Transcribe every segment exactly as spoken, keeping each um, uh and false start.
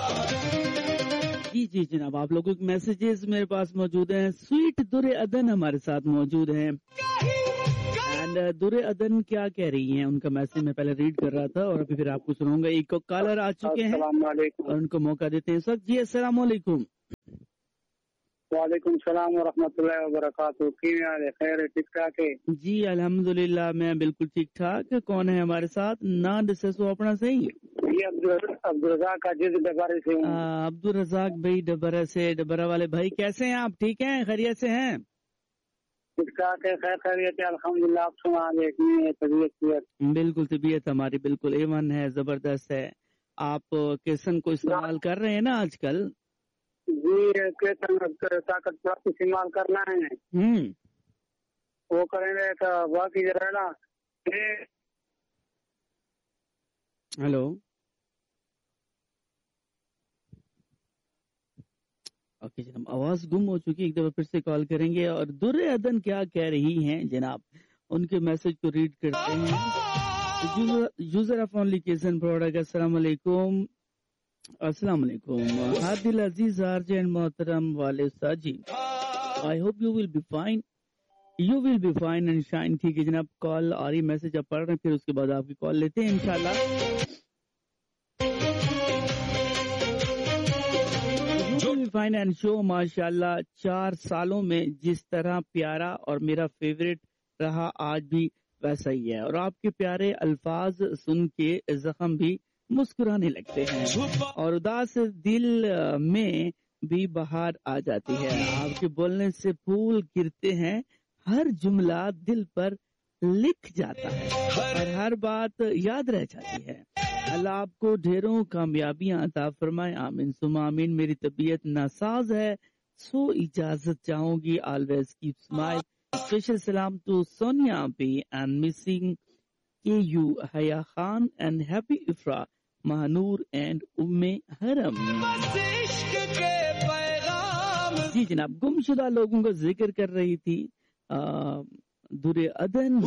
जी जी जनाब, आप लोगों के मैसेजेस मेरे पास मौजूद हैं। स्वीट दुरे अदन हमारे साथ मौजूद हैं एंड दुरे अदन क्या कह रही हैं, उनका मैसेज मैं पहले रीड कर रहा था और अभी फिर आपको सुनाऊंगा। एक कॉलर आ चुके हैं और उनको मौका देते हैं इस वक्त। जी अस्सलाम वालेकुम। वालेकुम सलाम व रहमतुल्लाहि व बरकातहू। खैर ठीक ठाक है? जी अल्हम्दुलिल्लाह, मैं बिल्कुल ठीक ठाक। कौन है हमारे साथ? ना डिसो अपना सही ये अब्दुल रज़ाक अजीज डबरा से हूँ। अब्दुल रज़ाक भाई डबरा से। डबरा वाले भाई कैसे हैं आप? ठीक हैं, खैरियत से हैं? ठीक ठाक है, खैर खैरियत है अल्हम्दुलिल्लाह। आप सुना तबीयत? बिल्कुल तबीयत हमारी बिल्कुल एवन है, जबरदस्त है। आप केसन को इस्तेमाल कर रहे हैं ना आजकल? जी केसन ताकत प्राप्त इस्तेमाल करना है। हम्म वो करेंगे तो बाकी जो है ना। हेलो ओके जनाब, आवाज गुम हो चुकी है, एक दफा फिर से कॉल करेंगे। और दुर्रे अदन क्या कह रही हैं जनाब, उनके मैसेज को रीड करते हैं। User of ऑनलिकेशन product. अस्सलाम वालेकुम। अस्सलाम वालेकुम हादिल अजीज आरजे एंड मोहतरम वाले साजी, I hope you will be fine, you will be fine and shine. ठीक है जनाब, कॉल आ रही, मैसेज आप पढ़ रहे हैं, फिर उसके बाद आपकी कॉल लेते हैं इंशाल्लाह। फाइन एंड शो माशाल्लाह, चार सालों में जिस तरह प्यारा और मेरा फेवरेट रहा आज भी वैसा ही है। और आपके प्यारे अल्फाज सुन के जख्म भी मुस्कुराने लगते हैं और उदास दिल में भी बहार आ जाती है। आपके बोलने से फूल गिरते हैं, हर जुमला दिल पर लिख जाता है और हर बात याद रह जाती है। अल्लाह आपको ढेरों कामयाबियां अता फरमाए, आमीन सुमा आमीन। मेरी तबीयत नासाज है, सो इजाजत चाहूंगी। Always keep smile. स्पेशल सलाम to Sonia B and missing के यू हया Khan and happy इफ्रा Mahnoor and उम्मे हरम। जी जनाब, गुमशुदा लोगों का जिक्र कर रही थी दुरे अदन।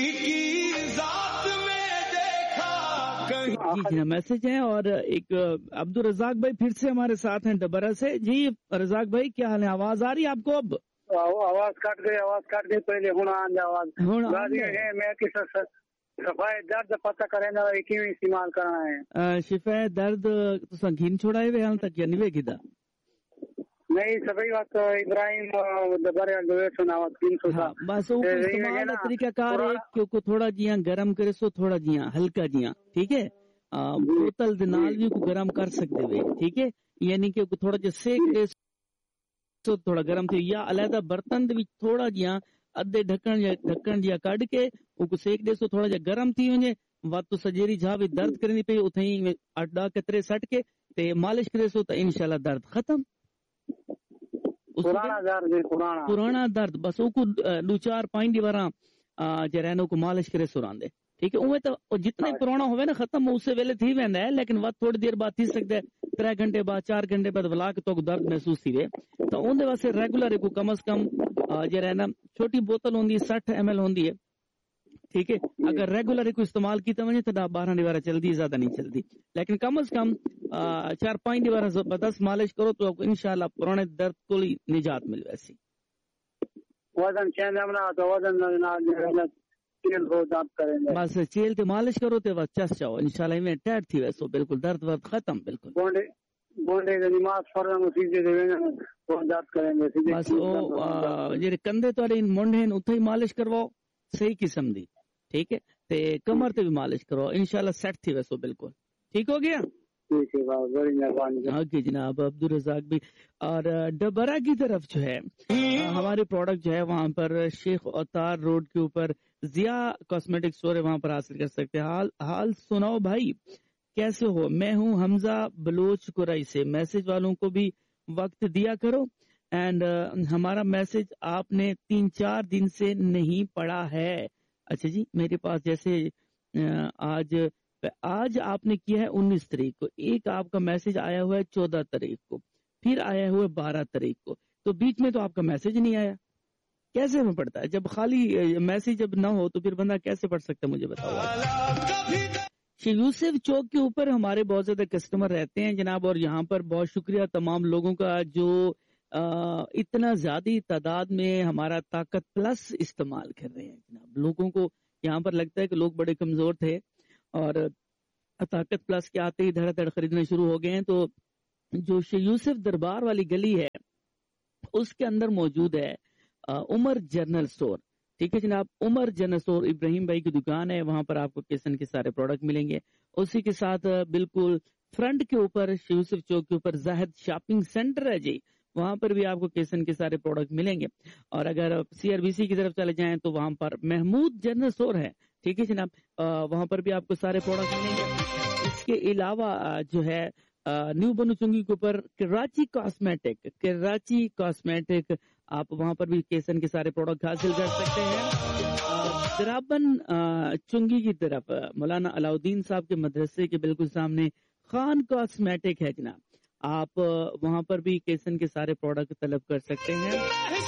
जी जी मैसेज है। और एक अब्दुल रज़ाक भाई फिर से हमारे साथ हैं डबरा से। जी रज़ाक भाई क्या हाल है? आवाज आ रही है आपको? अब आवाज कट गई, आवाज कट गई पहले हुण आवाज है। मैं किस सफाई दर्द पता करें ना क्यों इस्तेमाल करना है। शिफा दर्द तुसा घिन छोड़ाए वे हाल तक या नहीं वेखिदा? नहीं सभी बात इब्राहिम दबरे दो सुनावा तीन सौ। हाँ, बस वो इस्तेमाल का तरीका कार है क्योंकि थोड़ा जिया गरम करे सो थोड़ा जिया हल्का जिया, ठीक है। बोतल दे नाल भी को गरम कर सकते वे, ठीक है। यानी कि थोड़ा जो सेक दे सो थोड़ा गरम थे, या अलहदा बर्तन दे थोड़ा जिया अद्धे ढक्कन या ढक्कन जिया कट के उको सेक दे सो थोड़ा जा गरम थी वने। वत तो सजेरी जहाँ भी दर्द करनी पई उथई अड्डा कतरे सट के ते मालिश करे सो तो इंशाल्लाह दर्द खत्म। पुराना दर्द पुराना पुराना दर्द बस उको दो चार पाइंट वारा जरैनो को मालिश करे सुरांदे, ठीक है। उवे तो जितना पुराना होवे ना खत्म उससे वेले थी वेंदा है, लेकिन वत थोड़ी देर बाद थी सकता है, त्रै घंटे बाद चार घंटे बाद वला के तो दर्द महसूस थी वे। तो उनदे वास्ते रेगुलर को कम से कम जरैना छोटी बोतल होंदी साठ एम एल होंदी है, ठीक है। अगर रेगुलर को इस्तेमाल की वजे तो बारह बारह चलती, ज्यादा नहीं चलती, लेकिन कम से कम चार पाँच बार जबरदस्त मालिश करो तो आपको इंशाल्लाह पुराने दर्द को निजात मिल। वैसी वजन तो वजन बस चेल ते मालिश करो तो बस चस जाओ इंशाल्लाह में टैट थी वैसो बिल्कुल दर्द वर्द खत्म बिल्कुल। बस वो जेरे कंधे थोड़े मुंड हैं उथे ही मालिश करवाओ सही किस्म दी, ठीक है। ते कमर ते भी मालिश करवाओ इंशाल्लाह सेट थी वैसो बिल्कुल ठीक हो गया। ओके जनाब अब्दुल रज़ाक भी। और डबरा की तरफ जो है हमारे प्रोडक्ट जो है वहाँ पर शेख अवतार रोड के ऊपर जिया कॉस्मेटिक स्टोर है, वहाँ पर हासिल कर सकते हैं। हाल हाल सुनाओ भाई कैसे हो? मैं हूँ हमजा बलोच कुरई से। मैसेज वालों को भी वक्त दिया करो एंड हमारा मैसेज आपने तीन चार दिन से नहीं पढ़ा है। अच्छा जी, मेरे पास जैसे आज आज आपने किया है उन्नीस तारीख को, एक आपका मैसेज आया हुआ है चौदह तारीख को, फिर आया हुआ है बारह तारीख को, तो बीच में तो आपका मैसेज नहीं आया। कैसे में पढ़ता है? जब खाली मैसेज जब ना हो तो फिर बंदा कैसे पढ़ सकता है मुझे बताओ। شیخ یوسف چوک کے اوپر ہمارے بہت زیادہ کسٹمر رہتے ہیں جناب، اور یہاں پر بہت شکریہ تمام لوگوں کا جو آ, اتنا زیادہ تعداد میں ہمارا طاقت پلس استعمال کر رہے ہیں جناب. لوگوں کو یہاں پر لگتا ہے کہ لوگ بڑے کمزور تھے اور طاقت پلس کے آتے ہی دھڑا دھڑ خریدنا شروع ہو گئے ہیں. تو جو شیخ یوسف دربار والی گلی ہے اس کے اندر موجود ہے عمر جنرل اسٹور. ٹھیک ہے جناب، عمر جنرل اسٹور ابراہیم بھائی کی دکان ہے، وہاں پر آپ کو کسن کے سارے پروڈکٹ ملیں گے. اسی کے ساتھ بالکل فرنٹ کے اوپر شیخ یوسف چوک کے اوپر زاہد شاپنگ سینٹر ہے جی، وہاں پر بھی آپ کو کیسن کے سارے پروڈکٹ ملیں گے. اور اگر سی آر بی سی کی طرف چلے جائیں تو وہاں پر محمود جنرل اسٹور ہے. ٹھیک ہے جناب، وہاں پر بھی آپ کو سارے پروڈکٹ ملیں گے. اس کے علاوہ جو ہے نیو بنو چنگی کے اوپر کراچی کاسمیٹک کراچی کاسمیٹک آپ وہاں پر بھی کیسن کے سارے پروڈکٹ حاصل کر سکتے ہیں. درابن چنگی کی طرف مولانا علاؤدین صاحب کے مدرسے کے بالکل سامنے خان کاسمیٹک ہے جناب، آپ وہاں پر بھی کیسن کے سارے پروڈکٹ طلب کر سکتے ہیں.